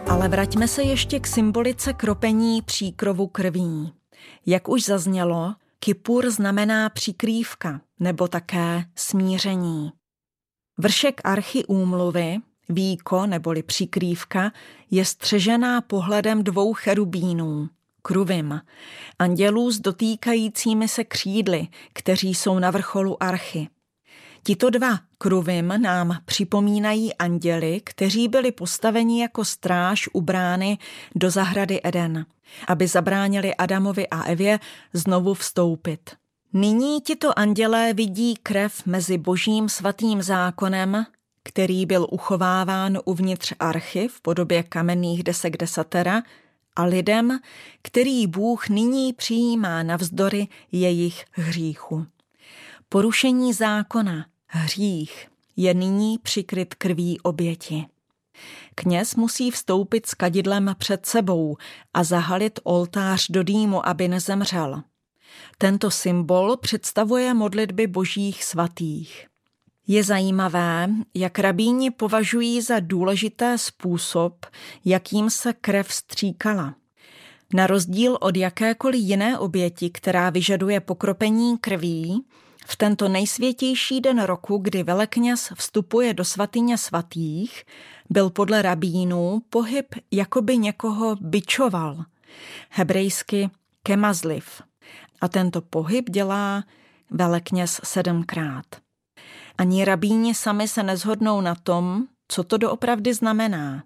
Ale vraťme se ještě k symbolice kropení příkrovu krví. Jak už zaznělo, Kipur znamená přikrývka nebo také smíření. Vršek archy úmluvy, víko neboli přikrývka, je střežená pohledem 2 cherubínů, kruvim, andělů s dotýkajícími se křídly, kteří jsou na vrcholu archy. Tito 2 kruvim nám připomínají anděli, kteří byli postaveni jako stráž u brány do zahrady Eden, aby zabránili Adamovi a Evě znovu vstoupit. Nyní tito andělé vidí krev mezi božím svatým zákonem, který byl uchováván uvnitř archy v podobě kamenných desek desatera, a lidem, který Bůh nyní přijímá navzdory jejich hříchu. Porušení zákona, hřích, je nyní přikryt krví oběti. Kněz musí vstoupit s kadidlem před sebou a zahalit oltář do dýmu, aby nezemřel. Tento symbol představuje modlitby božích svatých. Je zajímavé, jak rabíni považují za důležité způsob, jakým se krev stříkala. Na rozdíl od jakékoliv jiné oběti, která vyžaduje pokropení krví, v tento nejsvětější den roku, kdy velekněz vstupuje do svatyně svatých, byl podle rabínů pohyb jakoby někoho bičoval, hebrejsky kemazliv. A tento pohyb dělá velekněz 7krát. Ani rabíni sami se neshodnou na tom, co to doopravdy znamená.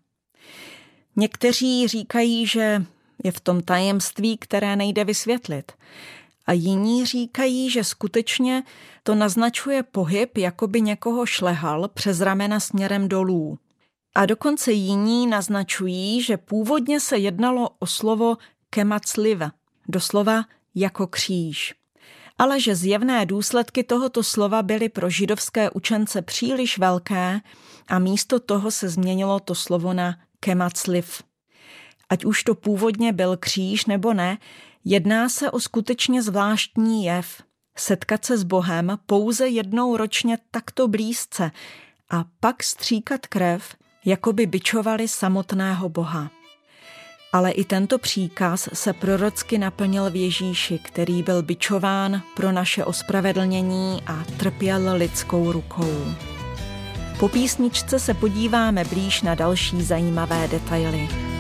Někteří říkají, že je v tom tajemství, které nejde vysvětlit. A jiní říkají, že skutečně to naznačuje pohyb, jako by někoho šlehal přes ramena směrem dolů. A dokonce jiní naznačují, že původně se jednalo o slovo kemacliv, doslova jako kříž. Ale že zjevné důsledky tohoto slova byly pro židovské učence příliš velké a místo toho se změnilo to slovo na kemacliv. Ať už to původně byl kříž nebo ne, jedná se o skutečně zvláštní jev. Setkat se s Bohem pouze jednou ročně takto blízce a pak stříkat krev, jako by bičovali samotného Boha. Ale i tento příkaz se prorocky naplnil v Ježíši, který byl bičován pro naše ospravedlnění a trpěl lidskou rukou. Po písničce se podíváme blíž na další zajímavé detaily.